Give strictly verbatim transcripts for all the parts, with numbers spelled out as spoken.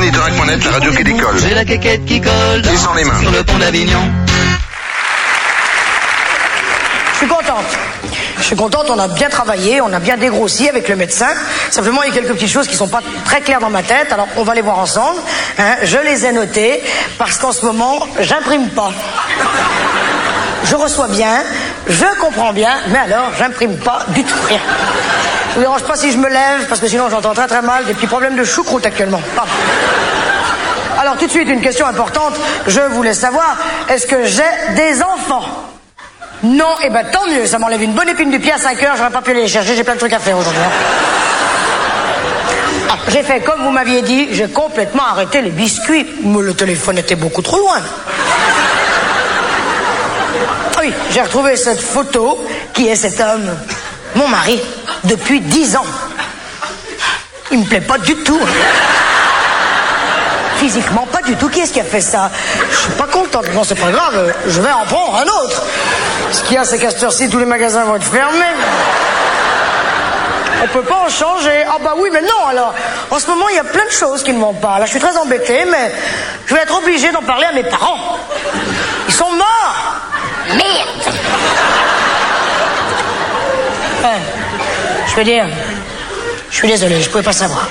moniteur point net, la radio qui décolle. J'ai la quéquette qui colle Et sans les mains. sur le pont d'Avignon. Je suis contente. Je suis contente, on a bien travaillé, on a bien dégrossi avec le médecin. Simplement, il y a quelques petites choses qui sont pas très claires dans ma tête, alors on va les voir ensemble. Hein, je les ai notées, parce qu'en ce moment, j'imprime pas. Je reçois bien, je comprends bien, mais alors, j'imprime pas du tout rien. Ça vous dérange pas si je me lève, parce que sinon j'entends très très mal, des petits problèmes de choucroute actuellement. Pardon. Alors tout de suite, une question importante, je voulais savoir, est-ce que j'ai des enfants ? Non, et eh ben tant mieux, ça m'enlève une bonne épine du pied à cinq heures, j'aurais pas pu aller les chercher, j'ai plein de trucs à faire aujourd'hui. Ah, j'ai fait comme vous m'aviez dit, j'ai complètement arrêté les biscuits, mais le téléphone était beaucoup trop loin. Oui, j'ai retrouvé cette photo, qui est cet homme, mon mari, depuis dix ans. Il me plaît pas du tout. Physiquement, pas du tout. Qui est-ce qui a fait ça? Je suis pas contente. Bon, c'est pas grave, je vais en prendre un autre. Ce qu'il y a, c'est qu'à cette heure-ci, tous les magasins vont être fermés. On peut pas en changer. Ah bah oui, mais non, alors. En ce moment, il y a plein de choses qui ne vont pas. Là, je suis très embêtée, mais je vais être obligée d'en parler à mes parents. Ils sont morts. Merde. Ouais. Je veux dire, je suis désolé, je pouvais pas savoir.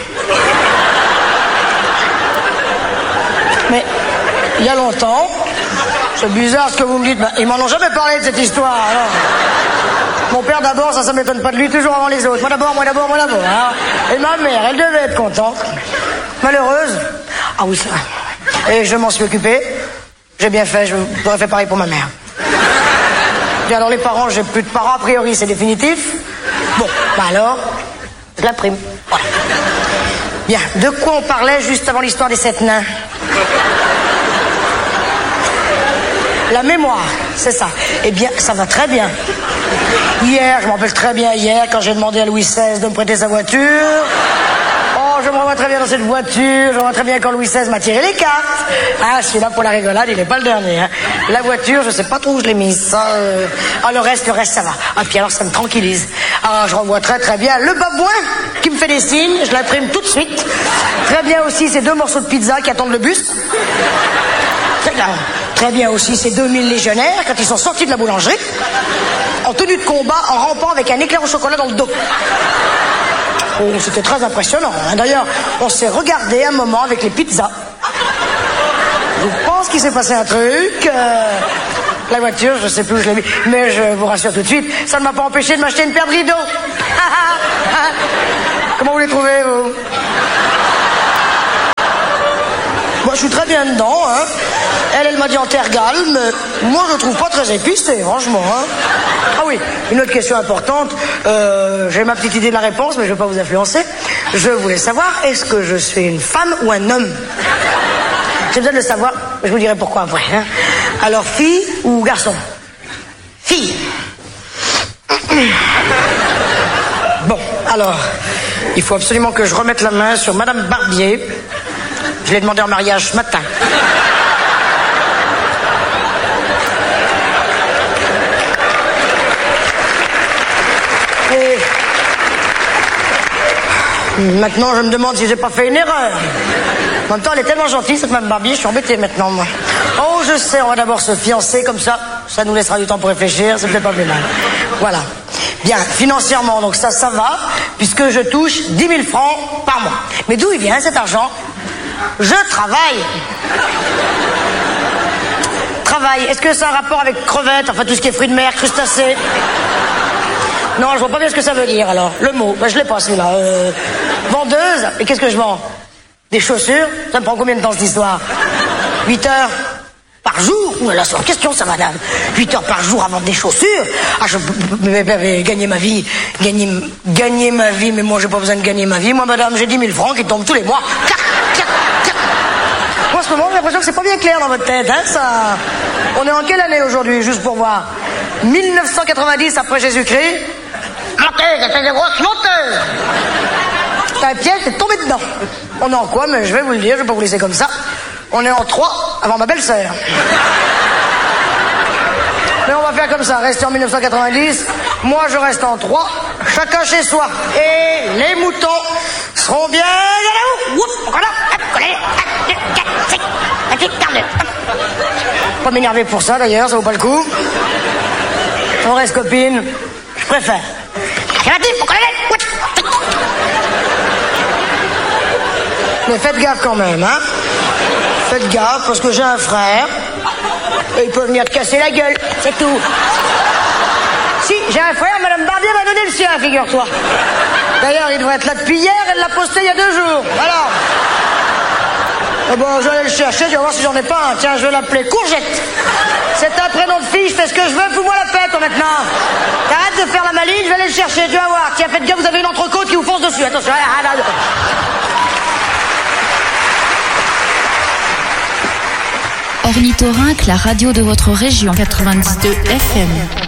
Mais il y a longtemps, c'est bizarre ce que vous me dites, bah, ils m'en ont jamais parlé de cette histoire. Alors. Mon père d'abord, ça, ça m'étonne pas de lui, toujours avant les autres. Moi d'abord, moi d'abord, moi d'abord. Hein. Et ma mère, elle devait être contente. Malheureuse. Ah oui, ça. Et je m'en suis occupé. J'ai bien fait, je pourrais faire pareil pour ma mère. Bien alors les parents, j'ai plus de parents, a priori c'est définitif. Bon, bah alors, je l'imprime. Voilà. Bien, de quoi on parlait juste avant l'histoire des sept nains? La mémoire, c'est ça. Eh bien, ça va très bien. Hier, je m'en rappelle très bien hier, quand j'ai demandé à Louis seize de me prêter sa voiture. Oh, je me revois très bien dans cette voiture, je me revois très bien quand Louis seize m'a tiré les cartes. Ah, celui-là, pour la rigolade, il n'est pas le dernier. Hein. La voiture, je sais pas trop où je l'ai mise. Ça, euh... Ah, le reste, le reste, ça va. Ah, puis alors, ça me tranquillise. Ah, je revois très très bien le babouin qui me fait des signes, je l'imprime tout de suite. Très bien aussi ces deux morceaux de pizza qui attendent le bus. Très bien. Très bien aussi ces deux mille légionnaires quand ils sont sortis de la boulangerie, en tenue de combat, en rampant avec un éclair au chocolat dans le dos. Oh, c'était très impressionnant. Hein. D'ailleurs, on s'est regardé un moment avec les pizzas. Je pense qu'il s'est passé un truc. Euh, la voiture, je sais plus où je l'ai mis. Mais je vous rassure tout de suite, ça ne m'a pas empêché de m'acheter une paire de rideaux. Comment vous les trouvez, vous? Moi, je suis très bien dedans. Hein. Elle, elle m'a dit en tergale, mais moi, je le trouve pas très épicé, franchement. Hein. Ah oui, une autre question importante. Euh, j'ai ma petite idée de la réponse, mais je vais pas vous influencer. Je voulais savoir, est-ce que je suis une femme ou un homme? J'ai besoin de le savoir, je vous dirai pourquoi après. Hein. Alors, fille ou garçon? Fille. Bon, alors, il faut absolument que je remette la main sur Madame Barbier. Je l'ai demandé en mariage ce matin. Et maintenant, je me demande si j'ai pas fait une erreur. En même temps, elle est tellement gentille, cette Mme Barbier, je suis embêtée maintenant, moi. Oh, je sais, on va d'abord se fiancer, comme ça, ça nous laissera du temps pour réfléchir, c'est peut-être pas plus mal. Voilà. Bien, financièrement, donc ça, ça va, puisque je touche dix mille francs par mois. Mais d'où il vient cet argent? Je travaille. Travaille. Est-ce que ça a un rapport avec crevettes, enfin tout ce qui est fruits de mer, crustacés? Non, je vois pas bien ce que ça veut dire alors. Le mot, ben, je l'ai pas celui-là. Euh, vendeuse. Et qu'est-ce que je vends? Des chaussures? Ça me prend combien de temps cette histoire? huit heures par jour? Ouh là là, c'est en question ça, madame. huit heures par jour à vendre des chaussures? Ah, je vais gagner ma vie. Gagner, gagner ma vie, mais moi j'ai pas besoin de gagner ma vie. Moi, madame, j'ai dix mille francs qui tombent tous les mois. Clac, clac, clac. Moi, en ce moment, j'ai l'impression que c'est pas bien clair dans votre tête, hein, ça. On est en quelle année aujourd'hui, juste pour voir? mille neuf cent quatre-vingt-dix après Jésus-Christ. Menteuse, c'est des grosses menteuses. T'as un piège, t'es tombé dedans. On est en quoi? Mais je vais vous le dire, je vais pas vous laisser comme ça. On est en trois avant ma belle-sœur. Mais on va faire comme ça, rester en mille neuf cent quatre-vingt-dix. Moi, je reste en trois, chacun chez soi. Et les moutons seront bien... Voilà, Pas m'énerver pour ça d'ailleurs, ça vaut pas le coup. On reste copines. Je préfère. Mais faites gaffe quand même, hein. Faites gaffe parce que j'ai un frère. Et il peut venir te casser la gueule, c'est tout. Si, j'ai un frère, Madame Barbier m'a donné le sien, figure-toi. D'ailleurs, il devrait être là depuis hier, elle l'a posté il y a deux jours. Alors. Oh bon, je vais aller le chercher, je vais voir si j'en ai pas un. Tiens, je vais l'appeler Courgette. C'est un prénom de fille, je fais ce que je veux, fous-moi la paix, toi, maintenant. T'arrêtes de faire la maline, je vais aller le chercher, tu vas voir. Tiens, faites gaffe, vous avez une entrecôte qui vous fonce dessus, attention. Ornithorynque, la radio de votre région, quatre-vingt-dix-deux F M.